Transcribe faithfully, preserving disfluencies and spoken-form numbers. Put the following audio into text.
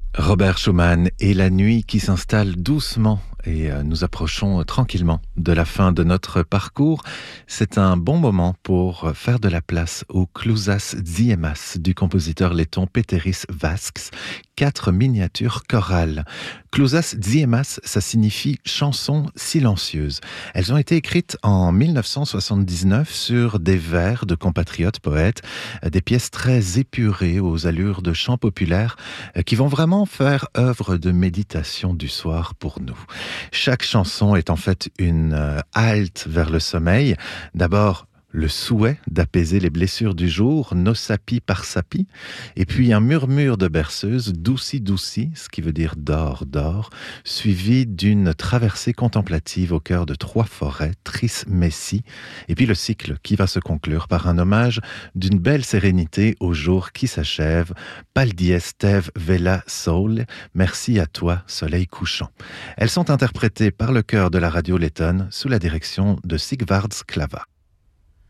Robert Schumann et la nuit qui s'installe doucement et nous approchons tranquillement de la fin de notre parcours. C'est un bon moment pour faire de la place au Klusas Ziemas du compositeur letton Péteris Vasks, quatre miniatures chorales. Klusas Ziemas, ça signifie chanson silencieuse. Elles ont été écrites en mille neuf cent soixante-dix-neuf sur des vers de compatriotes poètes, des pièces très épurées aux allures de chants populaires qui vont vraiment faire œuvre de méditation du soir pour nous. Chaque chanson est en fait une euh, halte vers le sommeil. D'abord, le souhait d'apaiser les blessures du jour, no sapi par sapi, et puis un murmure de berceuse, douci douci, ce qui veut dire dors, dors, suivi d'une traversée contemplative au cœur de trois forêts, Tris Messi, et puis le cycle qui va se conclure par un hommage d'une belle sérénité au jour qui s'achève, Pal dies tev vela sol, merci à toi, soleil couchant. Elles sont interprétées par le chœur de la radio lettonne sous la direction de Sigvards Klava.